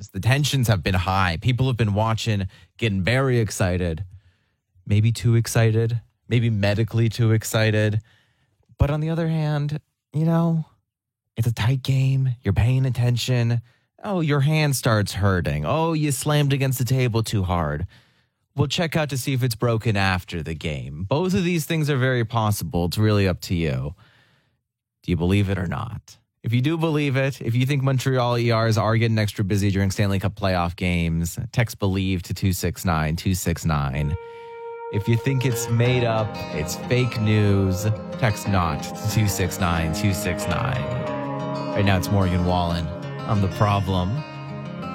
games. The tensions have been high. People have been watching, getting very excited, maybe too excited, maybe medically too excited. But on the other hand, it's a tight game. You're paying attention. Oh, your hand starts hurting. Oh, you slammed against the table too hard. We'll check out to see if it's broken after the game. Both of these things are very possible. It's really up to you. Do you believe it or not? If you do believe it, if you think Montreal ERs are getting extra busy during Stanley Cup playoff games, text BELIEVE to 269-269. If you think it's made up, it's fake news, text NOT to 269-269. Right now it's Morgan Wallen on The Problem.